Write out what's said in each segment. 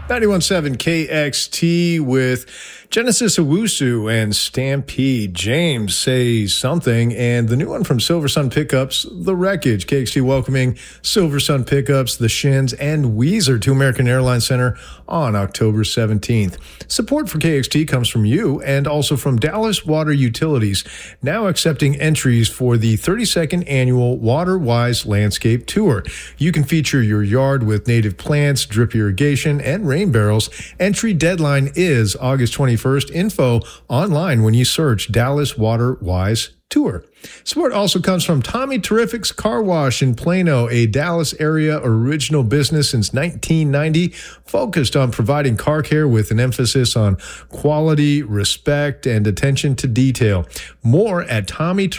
91.7 KXT with Genesis Owusu and Stampede. James Say Something, and the new one from Silver Sun Pickups, The Wreckage. KXT welcoming Silver Sun Pickups, The Shins, and Weezer to American Airlines Center on October 17th. Support for KXT comes from you and also from Dallas Water Utilities, now accepting entries for the 32nd annual WaterWise Landscape Tour. You can feature your yard with native plants, drip irrigation, and rain barrels. Entry deadline is August 21st. Info online when you search Dallas Water Wise Tour. Support also comes from Tommy Terrific's Car Wash in Plano, a Dallas area original business since 1990, focused on providing car care with an emphasis on quality, respect, and attention to detail. More at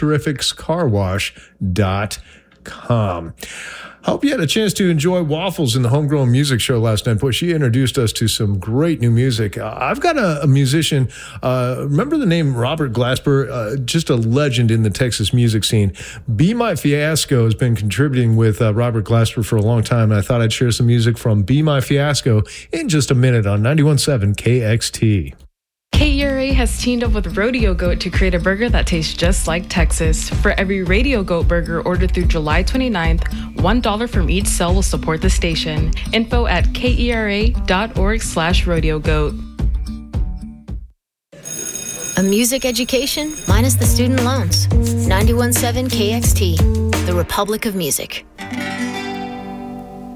TommyTerrificsCarWash.com. Hope you had a chance to enjoy Waffles in the Homegrown Music Show last night. Boy, she introduced us to some great new music. I've got a musician, remember the name Robert Glasper? Just a legend in the Texas music scene. Be My Fiasco has been contributing with Robert Glasper for a long time, and I thought I'd share some music from Be My Fiasco in just a minute on 91.7 KXT. KERA has teamed up with Rodeo Goat to create a burger that tastes just like Texas. For every Radio Goat burger ordered through July 29th, $1 from each sale will support the station. Info at kera.org/rodeogoat. A music education minus the student loans. 91.7 KXT, the Republic of Music.